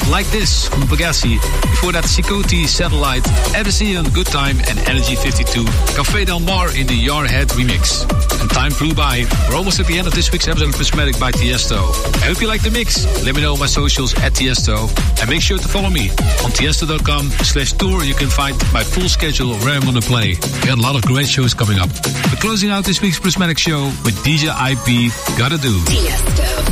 Like This from Pagasi. Before that, Sikoti, Satellite, Edison, Good Time, and Energy 52. Café Del Mar in the Yarhead remix. And time flew by. We're almost at the end of this week's episode of Prismatic by Tiesto. I hope you like the mix. Let me know on my socials at Tiesto. And make sure to follow me on tiesto.com/tour. You can find my full schedule of where I'm going to play. We got a lot of great shows coming up. We're closing out this week's Prismatic show with DJ IP, Gotta Do. Tiesto.